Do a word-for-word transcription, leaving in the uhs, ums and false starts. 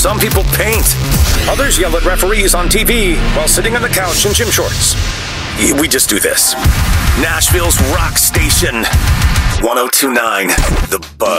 Some people paint. Others yell at referees on T V while sitting on the couch in gym shorts. We just do this. Nashville's rock station. one oh two point nine The Buzz.